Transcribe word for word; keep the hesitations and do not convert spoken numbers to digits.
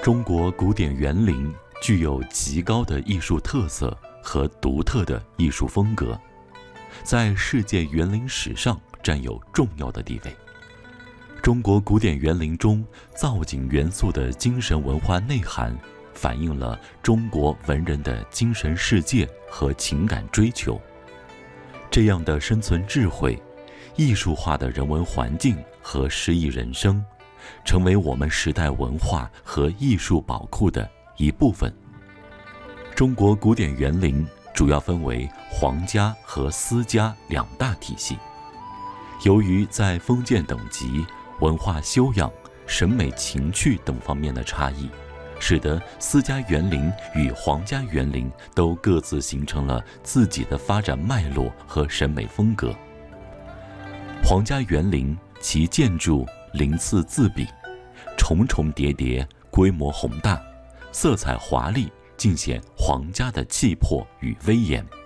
中国古典园林具有极高的艺术特色和独特的艺术风格，在世界园林史上占有重要的地位。中国古典园林中造景元素的精神文化内涵，反映了中国文人的精神世界和情感追求。这样的生存智慧，艺术化的人文环境和诗意人生，成为我们时代文化和艺术宝库的一部分。中国古典园林主要分为皇家和私家两大体系。由于在封建等级、文化修养、审美情趣等方面的差异，使得私家园林与皇家园林都各自形成了自己的发展脉络和审美风格。皇家园林其建筑鳞次栉比，重重叠叠，规模宏大，色彩华丽，尽显皇家的气魄与威严。